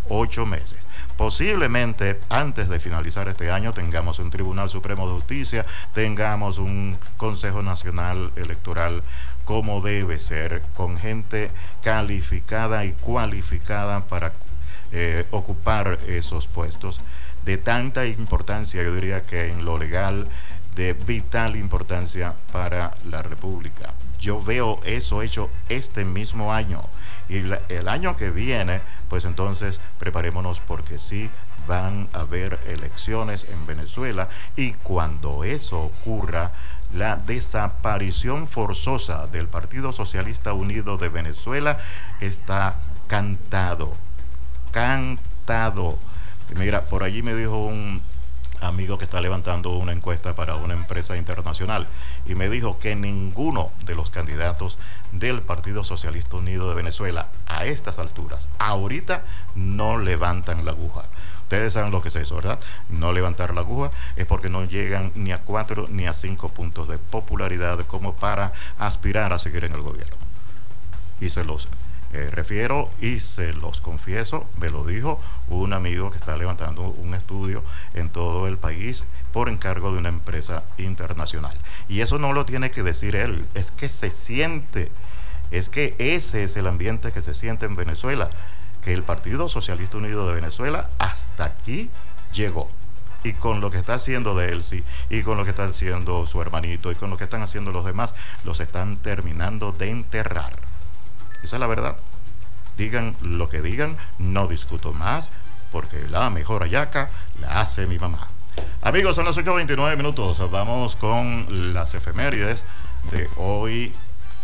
8 meses. Posiblemente antes de finalizar este año tengamos un Tribunal Supremo de Justicia, tengamos un Consejo Nacional Electoral como debe ser, con gente calificada y cualificada para ocupar esos puestos de tanta importancia, yo diría que en lo legal, de vital importancia para la República. Yo veo eso hecho este mismo año. Y el año que viene, pues entonces preparémonos porque sí van a haber elecciones en Venezuela, y cuando eso ocurra, la desaparición forzosa del Partido Socialista Unido de Venezuela está cantado. Mira, por allí me dijo un amigo que está levantando una encuesta para una empresa internacional y me dijo que ninguno de los candidatos del Partido Socialista Unido de Venezuela a estas alturas, ahorita, no levantan la aguja. Ustedes saben lo que es eso, ¿verdad? No levantar la aguja es porque no llegan ni a 4 ni a 5 puntos de popularidad como para aspirar a seguir en el gobierno. Y se los refiero y se los confieso, me lo dijo un amigo que está levantando un estudio en todo el país por encargo de una empresa internacional. Y eso no lo tiene que decir él, es que se siente, es que ese es el ambiente que se siente en Venezuela, que el Partido Socialista Unido de Venezuela hasta aquí llegó. Y con lo que está haciendo Delcy, y con lo que está haciendo su hermanito, y con lo que están haciendo los demás, los están terminando de enterrar. Esa es la verdad. Digan lo que digan, no discuto más, porque la mejor hallaca la hace mi mamá. Amigos, son las 8:29 minutos. Vamos con las efemérides de hoy,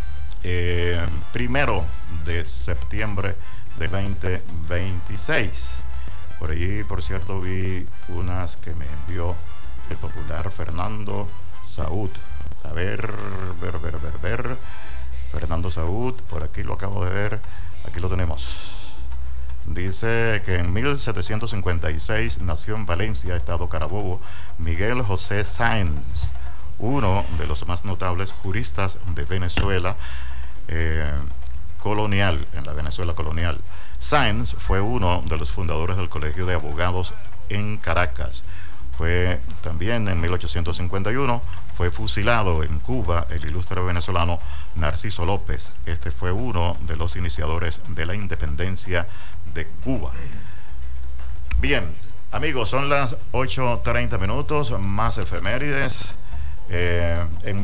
1 de septiembre de 2026. Por allí, por cierto, vi unas que me envió el popular Fernando Saúd. A ver. Fernando Saúd, por aquí lo acabo de ver, aquí lo tenemos. Dice que en 1756 nació en Valencia, Estado Carabobo, Miguel José Sáenz, uno de los más notables juristas de Venezuela colonial, en la Venezuela colonial. Sáenz fue uno de los fundadores del Colegio de Abogados en Caracas. Fue también en 1851, fue fusilado en Cuba el ilustre venezolano Narciso López. Este fue uno de los iniciadores de la independencia de Cuba. Bien, amigos, son las 8:30 minutos, más efemérides. En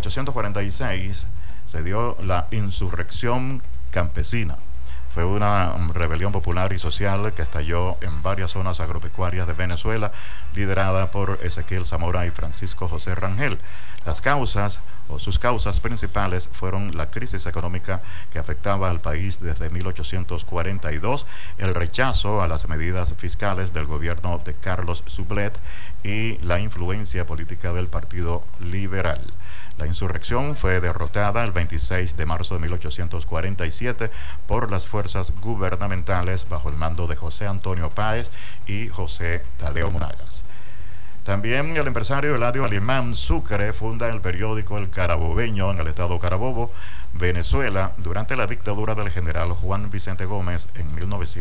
1846 se dio la insurrección campesina. Fue una rebelión popular y social que estalló en varias zonas agropecuarias de Venezuela, liderada por Ezequiel Zamora y Francisco José Rangel. Las causas, o sus causas principales, fueron la crisis económica que afectaba al país desde 1842, el rechazo a las medidas fiscales del gobierno de Carlos Sublet y la influencia política del Partido Liberal. La insurrección fue derrotada el 26 de marzo de 1847 por las fuerzas gubernamentales bajo el mando de José Antonio Páez y José Tadeo Monagas. También el empresario Eladio Alimán Sucre funda el periódico El Carabobeño en el estado Carabobo, Venezuela, durante la dictadura del general Juan Vicente Gómez en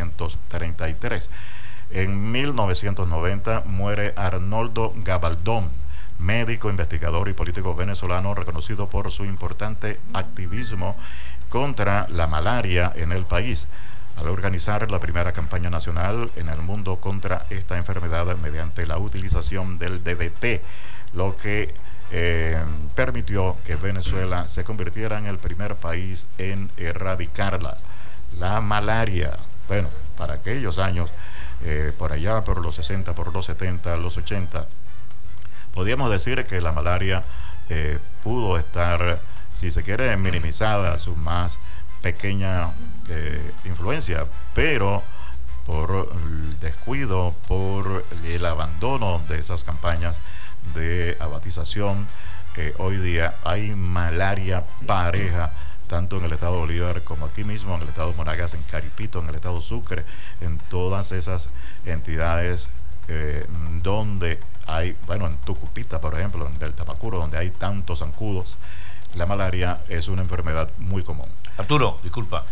1933. En 1990 muere Arnoldo Gabaldón, médico, investigador y político venezolano reconocido por su importante activismo contra la malaria en el país, al organizar la primera campaña nacional en el mundo contra esta enfermedad mediante la utilización del DDT, lo que permitió que Venezuela se convirtiera en el primer país en erradicarla. La malaria, bueno, para aquellos años, por allá por los 60, por los 70, los 80, podríamos decir que la malaria pudo estar, si se quiere, minimizada a su más pequeña influencia, pero por el descuido, por el abandono de esas campañas de abatización, hoy día hay malaria pareja, tanto en el estado Bolívar como aquí mismo en el estado Monagas, en Caripito, en el estado Sucre, en todas esas entidades donde hay, bueno, en Tucupita, por ejemplo, en el Tamacuro, donde hay tantos zancudos, la malaria es una enfermedad muy común. Arturo, disculpa.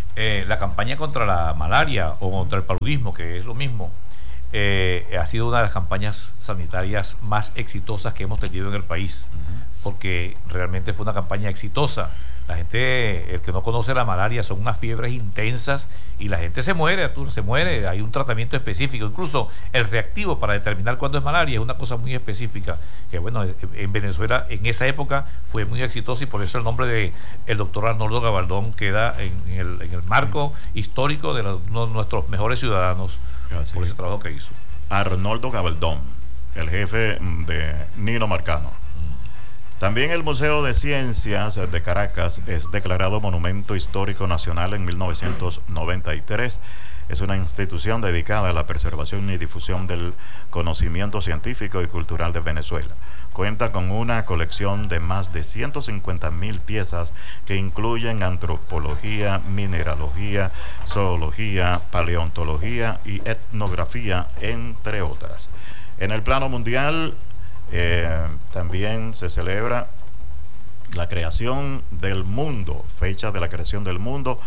la campaña contra la malaria o contra el paludismo, que es lo mismo, ha sido una de las campañas sanitarias más exitosas que hemos tenido en el país, porque realmente fue una campaña exitosa. La gente, el que no conoce la malaria, son unas fiebres intensas y la gente se muere, Arturo, se muere. Hay un tratamiento específico, incluso el reactivo para determinar cuándo es malaria es una cosa muy específica, que bueno, en Venezuela en esa época fue muy exitoso y por eso el nombre de el doctor Arnoldo Gabaldón queda en el marco histórico de uno de nuestros mejores ciudadanos. Así, por ese trabajo que hizo. Arnoldo Gabaldón, el jefe de Nino Marcano. También el Museo de Ciencias de Caracas es declarado Monumento Histórico Nacional en 1993. Es una institución dedicada a la preservación y difusión del conocimiento científico y cultural de Venezuela. Cuenta con una colección de más de 150.000 piezas que incluyen antropología, mineralogía, zoología, paleontología y etnografía, entre otras. En el plano mundial, también se celebra la creación del mundo, fecha de la creación del mundo,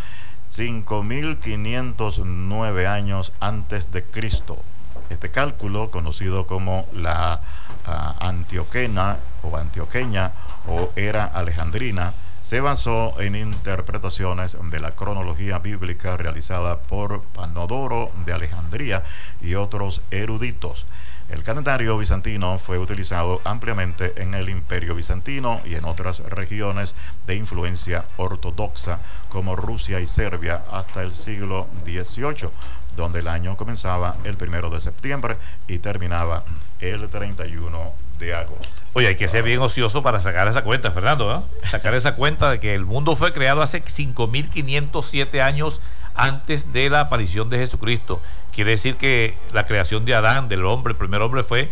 5.509 años antes de Cristo. Este cálculo, conocido como la antioquena o antioqueña o era alejandrina, se basó en interpretaciones de la cronología bíblica realizada por Panodoro de Alejandría y otros eruditos. El calendario bizantino fue utilizado ampliamente en el Imperio Bizantino y en otras regiones de influencia ortodoxa como Rusia y Serbia hasta el siglo XVIII, donde el año comenzaba el 1 de septiembre y terminaba el 31 de agosto. Oye, hay que ser bien ocioso para sacar esa cuenta, Fernando, ¿eh? Sacar esa cuenta de que el mundo fue creado hace 5.507 años antes de la aparición de Jesucristo. Quiere decir que la creación de Adán, del hombre, el primer hombre, fue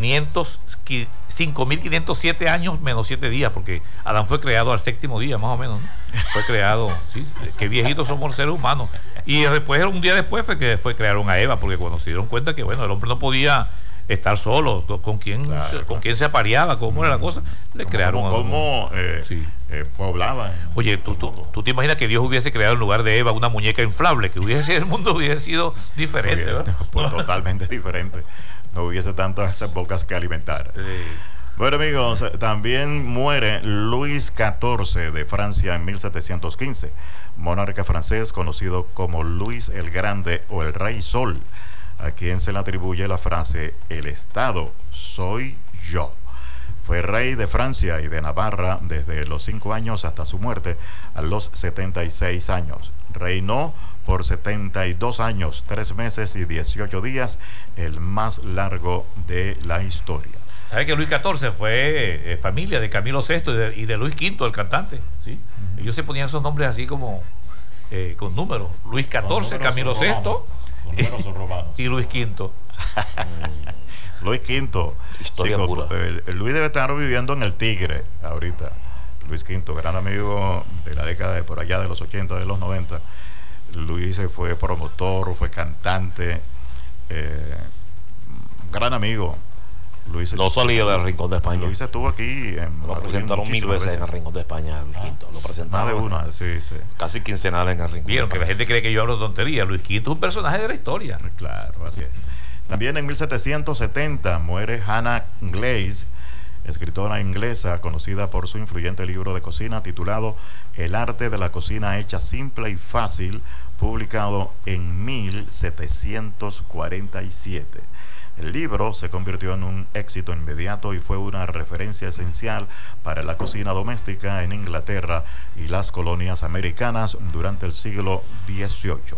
5.507 años menos 7 días, porque Adán fue creado al 7º día, más o menos, ¿no? Fue creado, ¿sí? Qué viejitos somos los seres humanos. Y después, un día después, crearon a Eva, porque cuando se dieron cuenta que, bueno, el hombre no podía estar solo, con quién se apareaba, cómo era la cosa, le crearon poblaban. Oye, tú te imaginas que Dios hubiese creado en lugar de Eva una muñeca inflable, que el mundo hubiese sido diferente, ¿verdad? Pues totalmente diferente. No hubiese tantas bocas que alimentar. Sí. Bueno, amigos, también muere Luis XIV de Francia en 1715, monarca francés conocido como Luis el Grande o el Rey Sol, a quien se le atribuye la frase "el Estado soy yo". Fue rey de Francia y de Navarra desde los 5 años hasta su muerte a los 76 años. Reinó por 72 años, 3 meses y 18 días, el más largo de la historia. ¿Sabe que Luis XIV fue familia de Camilo VI y de Luis V, el cantante? ¿Sí? Ellos se ponían esos nombres así como con números. Luis XIV, Camilo VI y Luis V. Luis V. Historia pura. Luis debe estar viviendo en el Tigre ahorita. Luis V, gran amigo de la década de por allá de los 80, de los 90. Luis fue promotor, fue cantante, gran amigo. Luis no salía del Rincón de España. Luis estuvo aquí lo presentaron 1000 veces en el Rincón de España, Luis V. Lo presentaron más de una, sí. Casi quincenal en el Rincón. Vieron que la gente cree que yo hablo tonterías. Luis V es un personaje de la historia. Claro, así es. También en 1770 muere Hannah Glaze, escritora inglesa conocida por su influyente libro de cocina titulado El arte de la cocina hecha simple y fácil, publicado en 1747. El libro se convirtió en un éxito inmediato y fue una referencia esencial para la cocina doméstica en Inglaterra y las colonias americanas durante el siglo XVIII.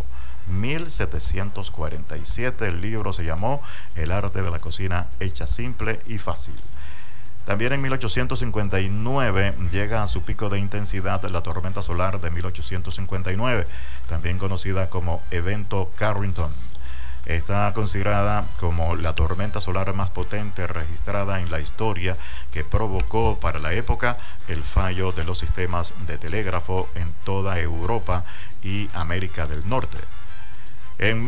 1747, el libro se llamó El arte de la cocina hecha simple y fácil. También en 1859 llega a su pico de intensidad la tormenta solar de 1859, también conocida como Evento Carrington. Está considerada como la tormenta solar más potente registrada en la historia, que provocó para la época el fallo de los sistemas de telégrafo en toda Europa y América del Norte. En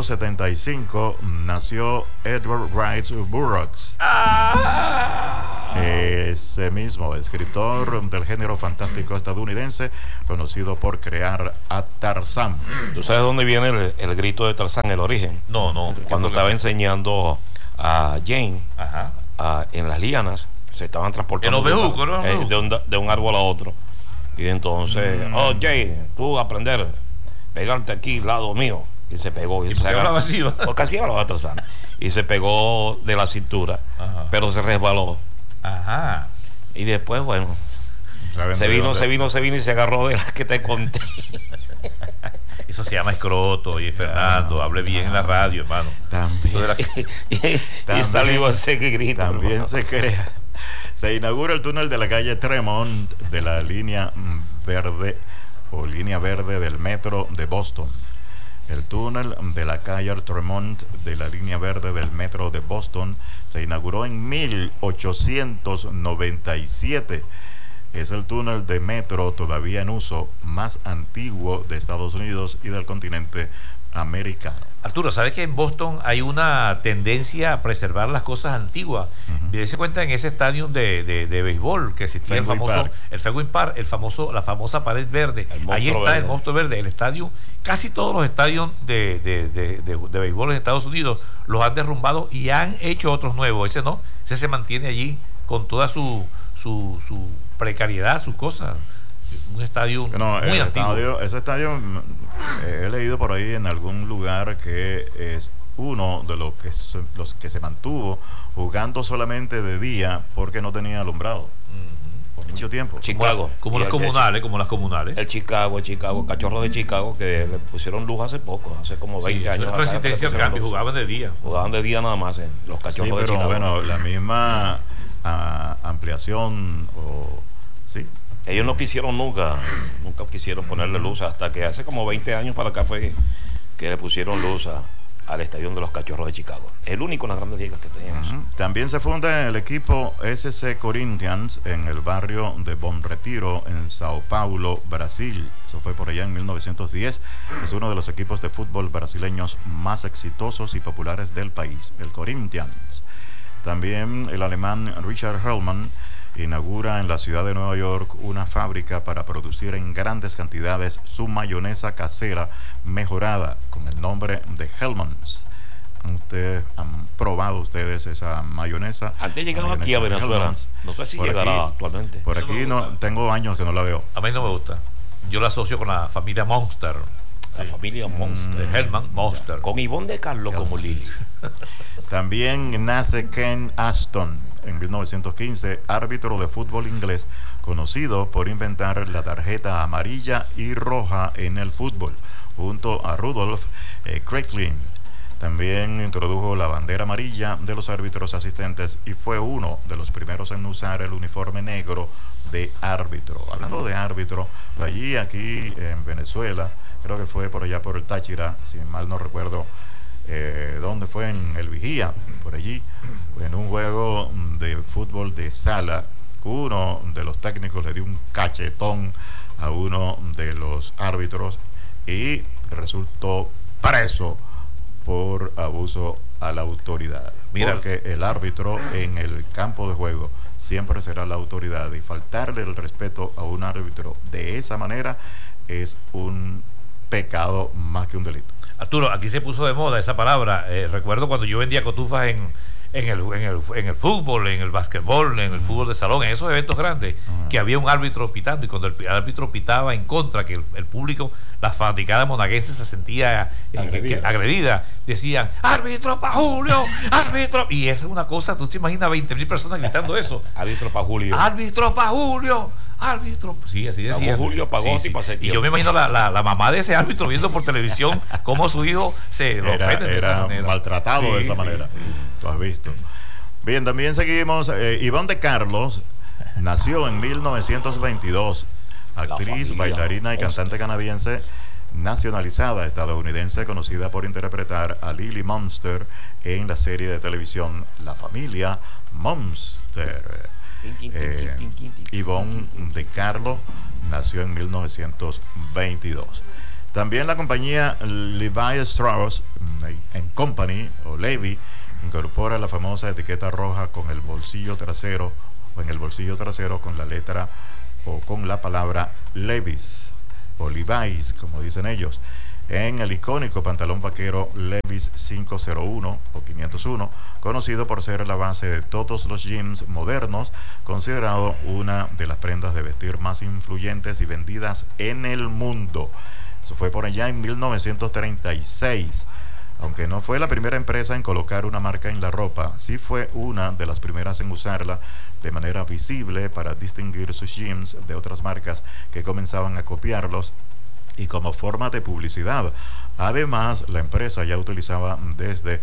1875 nació Edward Rice Burroughs. Ese mismo escritor del género fantástico estadounidense, conocido por crear a Tarzán. ¿Tú sabes dónde viene el grito de Tarzán, el origen? No. Cuando estaba enseñando a Jane en las lianas, se estaban transportando en los bejucos, ¿no? de un árbol a otro. Y entonces, Jane, tú aprender, pegarte aquí, lado mío. Y se pegó. ¿Y se hablaba así? Porque así hablaba Tarzán. Y se pegó de la cintura, pero se resbaló. Ajá. Y después, bueno, se vino y se agarró de las que te conté. Eso se llama escroto. Y Fernando, hable bien en la radio, hermano. También. Y salió ese grito. También hermano. Se crea. Se inaugura el túnel de la calle Tremont de la línea verde o línea verde del metro de Boston. El túnel de la calle Tremont de la línea verde del metro de Boston se inauguró en 1897. Es el túnel de metro todavía en uso más antiguo de Estados Unidos y del continente americano. Arturo, ¿sabes que en Boston hay una tendencia a preservar las cosas antiguas? Dese cuenta en ese estadio de béisbol que existía el famoso Fenway Park, la famosa pared verde. Ahí está verde. El monstruo verde, el estadio. Casi todos los estadios de béisbol en Estados Unidos los han derrumbado y han hecho otros nuevos. Ese no, ese se mantiene allí con toda su precariedad, sus cosas. Un estadio muy antiguo. Ese estadio he leído por ahí en algún lugar que es uno de los que se mantuvo jugando solamente de día porque no tenía alumbrado por mucho tiempo. Chicago, como las comunales. El Chicago, Cachorro de Chicago, que le pusieron luz hace poco, hace como 20 años. Una resistencia al cambio, jugaban de día. Jugaban de día nada más los Cachorros de Chicago. Bueno, la misma ampliación sí. Ellos no quisieron nunca quisieron ponerle luz hasta que hace como 20 años para acá fue que le pusieron luz al estadio de los Cachorros de Chicago. El único en las grandes ligas que teníamos. También se funda el equipo SC Corinthians en el barrio de Bom Retiro en Sao Paulo, Brasil. Eso fue por allá en 1910. Es uno de los equipos de fútbol brasileños más exitosos y populares del país, el Corinthians. También el alemán Richard Hellman inaugura en la ciudad de Nueva York una fábrica para producir en grandes cantidades su mayonesa casera mejorada con el nombre de Hellmann's. ¿Han probado ustedes esa mayonesa? Antes llegaba aquí a Venezuela. Hellmann's. No sé si por llegará aquí, actualmente. Por aquí no, tengo años que no la veo. A mí no me gusta. Yo la asocio con la familia Monster. La familia Monster. Hellman Monster. Con Ivonne de Carlos como Lili. También nace Ken Aston en 1915, árbitro de fútbol inglés, conocido por inventar la tarjeta amarilla y roja en el fútbol, junto a Rudolf Craiglin. También introdujo la bandera amarilla de los árbitros asistentes y fue uno de los primeros en usar el uniforme negro de árbitro. Hablando de árbitro, aquí en Venezuela, creo que fue por allá por el Táchira, si mal no recuerdo, donde fue en el Vigía, por allí, en un juego de fútbol de sala, uno de los técnicos le dio un cachetón a uno de los árbitros y resultó preso por abuso a la autoridad. Mira, porque el árbitro en el campo de juego siempre será la autoridad y faltarle el respeto a un árbitro de esa manera es un pecado más que un delito. Arturo, aquí se puso de moda esa palabra. Recuerdo cuando yo vendía cotufas en el fútbol, en el básquetbol, en el fútbol de salón, en esos eventos grandes, que había un árbitro pitando, y cuando el árbitro pitaba en contra, que el público, la fanaticada monaguense se sentía agredida, decían, árbitro pa' Julio, árbitro, y eso es una cosa, tú te imaginas 20,000 personas gritando eso. Árbitro pa' Julio. Árbitro pa' Julio. Árbitro, sí, así decía. Julio pagó sí. Y yo me imagino la mamá de ese árbitro viendo por televisión cómo su hijo se lo ofende de esa manera. Maltratado de esa manera. Tú has visto. Bien, también seguimos. Ivonne de Carlos nació en 1922, actriz, bailarina y cantante canadiense nacionalizada estadounidense, conocida por interpretar a Lily Monster en la serie de televisión La Familia Monster. Ivonne de Carlos nació en 1922. También la compañía Levi Strauss & Company, o Levi, incorpora la famosa etiqueta roja con el bolsillo trasero o en el bolsillo trasero con la letra o con la palabra Levi's o Levi's, como dicen ellos. En el icónico pantalón vaquero Levi's 501 o 501, conocido por ser la base de todos los jeans modernos, considerado una de las prendas de vestir más influyentes y vendidas en el mundo. Eso fue por allá en 1936. Aunque no fue la primera empresa en colocar una marca en la ropa, sí fue una de las primeras en usarla de manera visible para distinguir sus jeans de otras marcas que comenzaban a copiarlos y como forma de publicidad. Además, la empresa ya utilizaba desde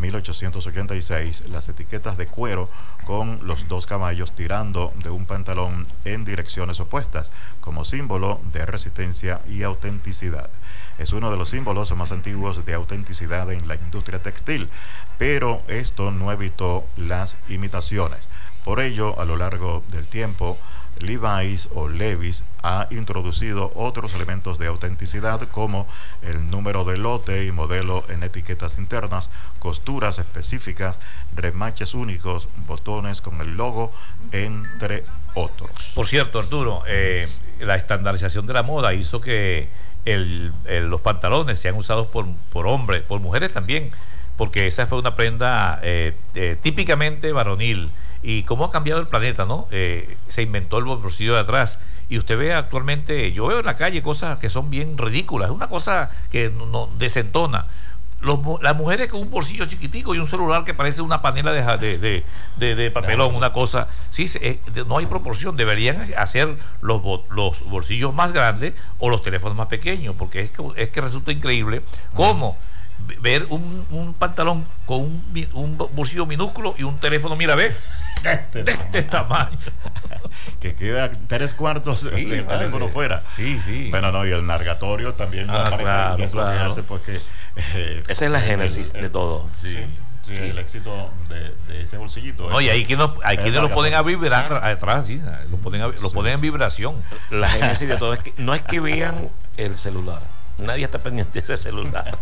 1886 las etiquetas de cuero con los dos caballos tirando de un pantalón en direcciones opuestas, como símbolo de resistencia y autenticidad. Es uno de los símbolos más antiguos de autenticidad en la industria textil, pero esto no evitó las imitaciones. Por ello, a lo largo del tiempo, Levi's o Levi's ha introducido otros elementos de autenticidad como el número de lote y modelo en etiquetas internas, costuras específicas, remaches únicos, botones con el logo, entre otros. Por cierto, Arturo, la estandarización de la moda hizo que los pantalones sean usados por hombres, por mujeres también, porque esa fue una prenda típicamente varonil. Y cómo ha cambiado el planeta, ¿no? Se inventó el bolsillo de atrás. Y usted ve actualmente, yo veo en la calle cosas que son bien ridículas. Es una cosa que no desentona. Las mujeres con un bolsillo chiquitico y un celular que parece una panela de papelón, una cosa. Sí, no hay proporción. Deberían hacer los bolsillos más grandes o los teléfonos más pequeños, porque es que resulta increíble cómo ver un pantalón con un bolsillo minúsculo y un teléfono, mira, ve, de este tamaño. Que queda 3/4 Sí, del vale. teléfono fuera. Sí, sí. Bueno, no, y el nargatorio también no aparece, claro, y es lo que claro. hace pues que Esa es la génesis de todo. Sí, sí, el éxito de ese bolsillito. No, y hay quienes lo nargatorio. ponen a vibrar atrás, sí, lo ponen en vibración. La génesis de todo es que no es que vean el celular. Nadie está pendiente de ese celular.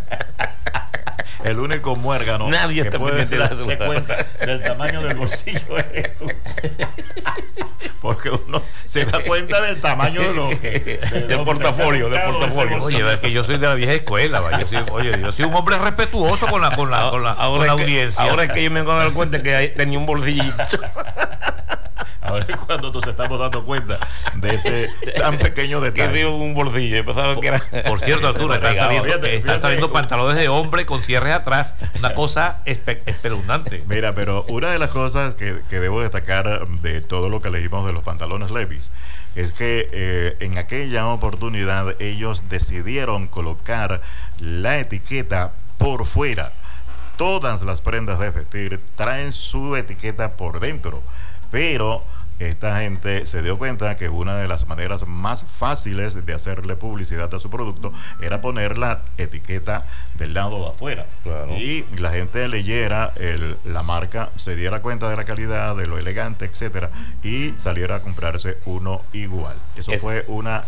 El único muérgano Nadie que está puede pendiente de darse celular. cuenta del tamaño del bolsillo eres tú. Porque uno se da cuenta del tamaño Del portafolio, del portafolio. Oye, es que yo soy de la vieja escuela, ¿va? Yo soy un hombre respetuoso con la Ahora audiencia. Ahora es que yo me acabo de dar cuenta que tenía un bolsillito. Ahora es cuando nos estamos dando cuenta de ese tan pequeño Que detalle. dio un bolsillo. Yo pensaba que era. Por cierto, Arturo, están Fíjate. saliendo pantalones de hombre con cierres atrás. Una cosa espeluznante. Mira, pero una de las cosas que debo destacar de todo lo que leímos de los pantalones Levi's es que en aquella oportunidad ellos decidieron colocar la etiqueta por fuera. Todas las prendas de vestir traen su etiqueta por dentro, pero esta gente se dio cuenta que una de las maneras más fáciles de hacerle publicidad a su producto era poner la etiqueta del lado de afuera. Claro. Y la gente leyera la marca, se diera cuenta de la calidad, de lo elegante, etcétera, y saliera a comprarse uno igual. Eso fue una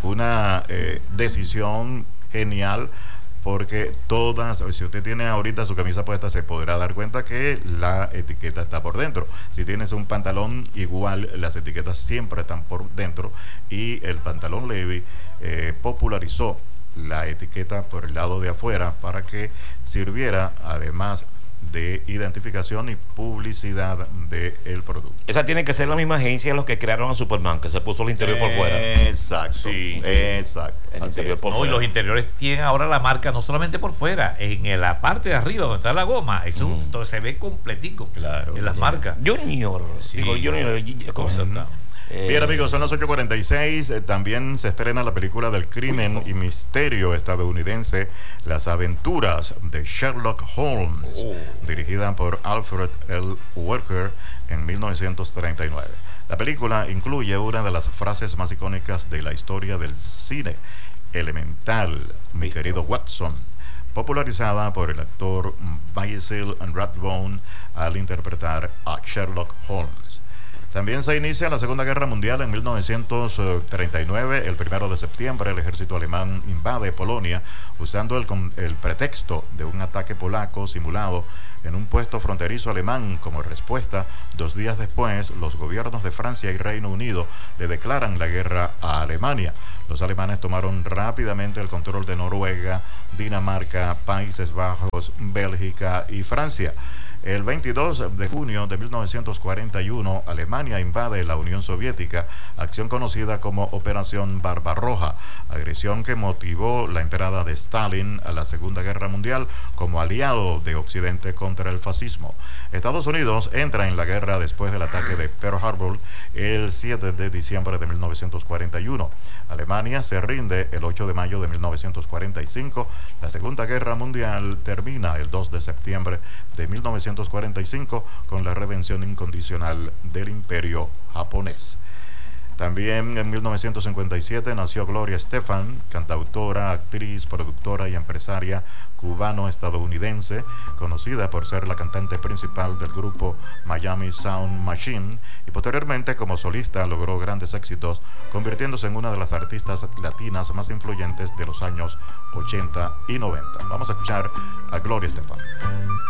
decisión genial, porque si usted tiene ahorita su camisa puesta, se podrá dar cuenta que la etiqueta está por dentro. Si tienes un pantalón igual, las etiquetas siempre están por dentro, y el pantalón Levi popularizó la etiqueta por el lado de afuera para que sirviera además de identificación y publicidad del producto. Esa tiene que ser la misma agencia de los que crearon a Superman, que se puso el interior por fuera. Exacto. Sí. Exacto. El Así interior es. por No, y fuera. los interiores tienen ahora la marca no solamente por fuera, en la parte de arriba donde está la goma. Eso todo se ve completico. Claro, en las claro. marcas. Junior. Sí, Digo, Junior. ¿Cómo se llama? Bien, amigos, son las 8:46. También se estrena la película del crimen y misterio estadounidense Las aventuras de Sherlock Holmes, dirigida por Alfred L. Walker en 1939. La película incluye una de las frases más icónicas de la historia del cine: elemental, mi querido Watson, popularizada por el actor Basil Rathbone al interpretar a Sherlock Holmes. También se inicia la Segunda Guerra Mundial en 1939. El 1 de septiembre el ejército alemán invade Polonia usando el pretexto de un ataque polaco simulado en un puesto fronterizo alemán. Como respuesta, 2 días después, los gobiernos de Francia y Reino Unido le declaran la guerra a Alemania. Los alemanes tomaron rápidamente el control de Noruega, Dinamarca, Países Bajos, Bélgica y Francia. El 22 de junio de 1941, Alemania invade la Unión Soviética, acción conocida como Operación Barbarroja, agresión que motivó la entrada de Stalin a la Segunda Guerra Mundial como aliado de Occidente contra el fascismo. Estados Unidos entra en la guerra después del ataque de Pearl Harbor el 7 de diciembre de 1941. Alemania se rinde el 8 de mayo de 1945. La Segunda Guerra Mundial termina el 2 de septiembre de 1945 con la redención incondicional del Imperio japonés. También en 1957 nació Gloria Estefan, cantautora, actriz, productora y empresaria cubano-estadounidense, conocida por ser la cantante principal del grupo Miami Sound Machine, y posteriormente como solista logró grandes éxitos, convirtiéndose en una de las artistas latinas más influyentes de los años 80 y 90. Vamos a escuchar a Gloria Estefan.